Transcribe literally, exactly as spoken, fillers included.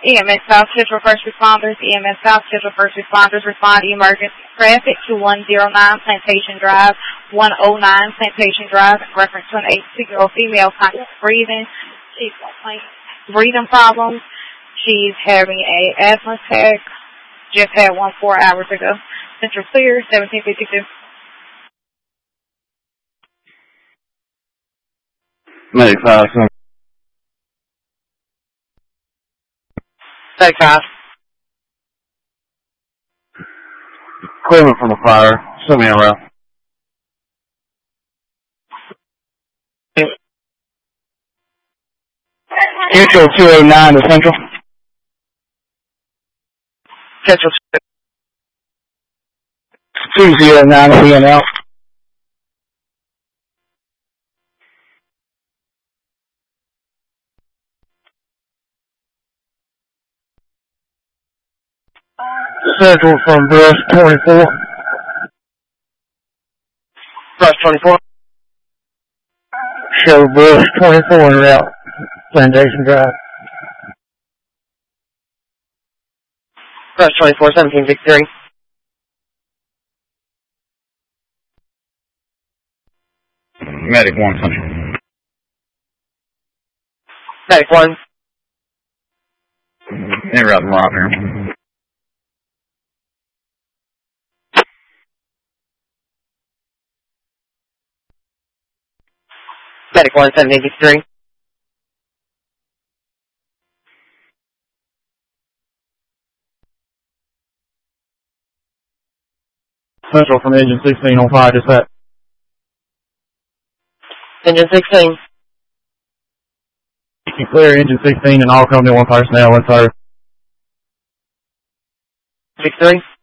E M S South Central First Responders, E M S South Central First Responders respond to emergency traffic to one oh nine Plantation Drive, one oh nine Plantation Drive, in reference to an eighty-two-year-old female conscious breathing. She's complaining breathing problems. She's having a asthma attack. Just had one four hours ago. Central clear, seventeen fifty-two. Medic five. Medic five. Cleveland from the fire. Send me around. Mutual two oh nine to Central. Central two oh nine to B N L. Central from Brush twenty-four. Brush twenty-four. Show Brush twenty-four en route. Plantation Drive. Brush twenty-four, seventeen fifty-three. Medic one Central. Medic one. En route to Rockner. Medic one, seventeen fifty-three. Central from Engine sixteen on fire dispatch. Engine sixteen. You can clear Engine sixteen and all Company one personnel in service. six three.